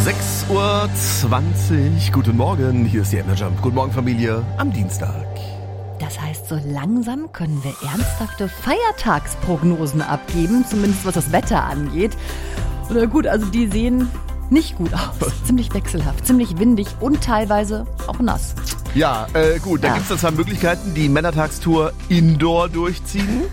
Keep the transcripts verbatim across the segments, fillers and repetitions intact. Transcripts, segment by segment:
sechs Uhr zwanzig, guten Morgen, hier ist die M D R Jump. Guten Morgen, Familie, am Dienstag. Das heißt, so langsam können wir ernsthafte Feiertagsprognosen abgeben, zumindest was das Wetter angeht. Oder gut, also die sehen nicht gut aus. Ziemlich wechselhaft, ziemlich windig und teilweise auch nass. Ja, äh, gut, da Ja. gibt es dann zwei Möglichkeiten, die Männertagstour Indoor durchziehen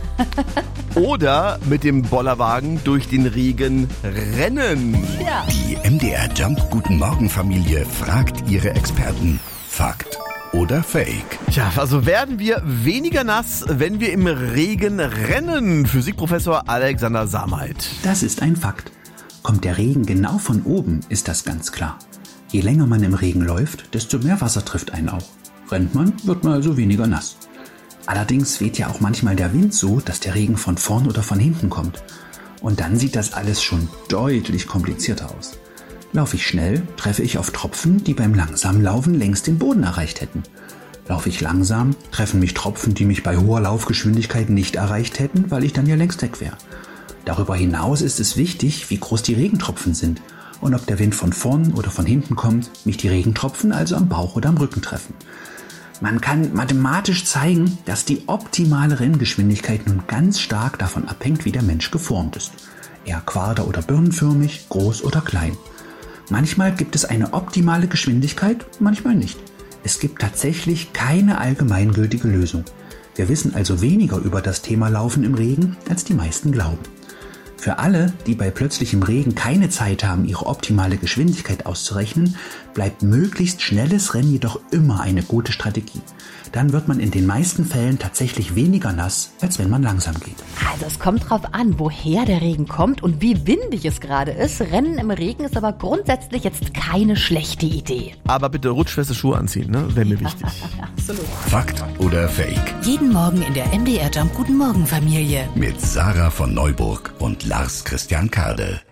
oder mit dem Bollerwagen durch den Regen rennen. Ja. Die M D R Jump Guten Morgen Familie fragt ihre Experten. Fakt oder Fake? Tja, also werden wir weniger nass, wenn wir im Regen rennen? Physikprofessor Alexander Sameit. Das ist ein Fakt. Kommt der Regen genau von oben, ist das ganz klar. Je länger man im Regen läuft, desto mehr Wasser trifft einen auch. Rennt man, wird man also weniger nass. Allerdings weht ja auch manchmal der Wind so, dass der Regen von vorn oder von hinten kommt. Und dann sieht das alles schon deutlich komplizierter aus. Laufe ich schnell, treffe ich auf Tropfen, die beim langsamen Laufen längst den Boden erreicht hätten. Laufe ich langsam, treffen mich Tropfen, die mich bei hoher Laufgeschwindigkeit nicht erreicht hätten, weil ich dann ja längst weg wäre. Darüber hinaus ist es wichtig, wie groß die Regentropfen sind und ob der Wind von vorn oder von hinten kommt, mich die Regentropfen also am Bauch oder am Rücken treffen. Man kann mathematisch zeigen, dass die optimale Renngeschwindigkeit nun ganz stark davon abhängt, wie der Mensch geformt ist. Eher quader- oder birnenförmig, groß oder klein. Manchmal gibt es eine optimale Geschwindigkeit, manchmal nicht. Es gibt tatsächlich keine allgemeingültige Lösung. Wir wissen also weniger über das Thema Laufen im Regen, als die meisten glauben. Für alle, die bei plötzlichem Regen keine Zeit haben, ihre optimale Geschwindigkeit auszurechnen, bleibt möglichst schnelles Rennen jedoch immer eine gute Strategie. Dann wird man in den meisten Fällen tatsächlich weniger nass, als wenn man langsam geht. Also es kommt drauf an, woher der Regen kommt und wie windig es gerade ist. Rennen im Regen ist aber grundsätzlich jetzt keine schlechte Idee. Aber bitte rutschfeste Schuhe anziehen, ne? Wäre mir wichtig. Absolut. Fakt oder Fake? Jeden Morgen in der M D R Jump Guten Morgen Familie. Mit Sarah von Neuburg und Lars Christian Kade.